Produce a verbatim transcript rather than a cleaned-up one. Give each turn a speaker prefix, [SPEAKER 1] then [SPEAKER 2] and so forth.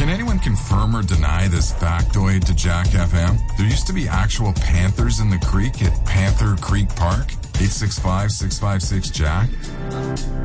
[SPEAKER 1] Can anyone confirm or deny this factoid to Jack F M? There used to be actual panthers in the creek at Panther Creek Park. eight six five, six five six, Jack.